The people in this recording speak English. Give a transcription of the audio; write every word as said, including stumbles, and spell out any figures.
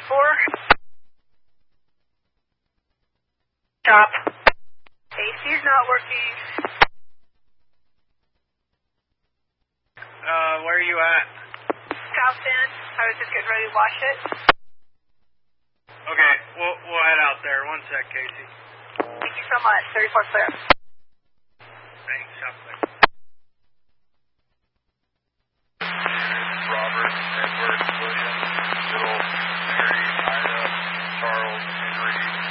four. Stop. A C's not working. Uh, where are you at? South Bend. I was just getting ready to wash it. Okay, we'll, we'll head out there. One sec, Casey. Thank you so much. thirty-four clear. Thanks, have a good. Robert, Edward, William, Bill, Mary, Ida, Charles, Henry,